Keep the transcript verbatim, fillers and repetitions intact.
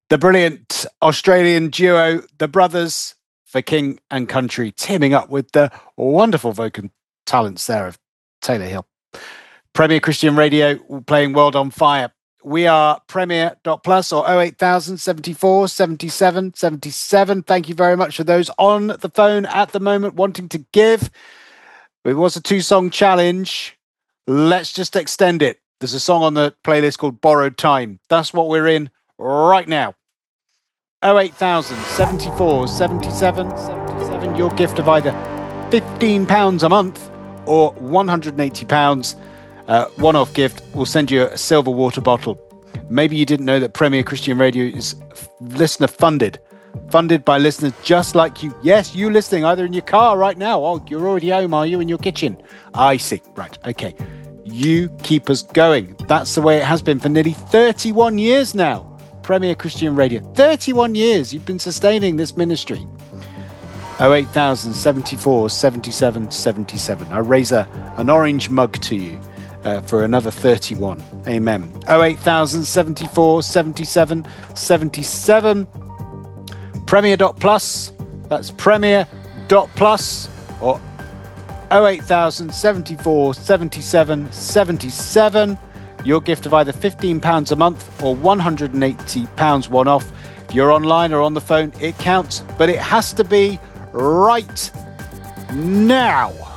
The brilliant Australian duo, The Brothers, for King and Country, teaming up with the wonderful vocal talents there of Taylor Hill. Premier Christian Radio playing World on Fire. We are premier dot plus or oh eight thousand seventy-four seventy-seven seventy-seven. Thank you very much for those on the phone at the moment wanting to give. It was a two-song challenge. Let's just extend it. There's a song on the playlist called Borrowed Time. That's what we're in right now. oh eight thousand seventy-four seventy-seven seventy-seven. Your gift of either fifteen pounds a month or one hundred eighty pounds. Uh, one-off gift. We'll send you a silver water bottle. Maybe you didn't know that Premier Christian Radio is listener funded. Funded by listeners just like you. Yes, you listening either in your car right now. Oh, you're already home, are you? In your kitchen. I see. Right. Okay. You keep us going. That's the way it has been for nearly thirty-one years now. Premier Christian Radio. thirty-one years you've been sustaining this ministry. oh eight thousand seventy-four seventy-seven seventy-seven. I raise a, an orange mug to you. Uh, for another thirty-one. Amen. oh eight thousand seventy-four seventy-seven seventy-seven. Premier dot plus. That's Premier dot plus or oh eight thousand seventy-four seventy-seven seventy-seven. Your gift of either fifteen pounds a month or one hundred eighty pounds one off. If you're online or on the phone, it counts, but it has to be right now.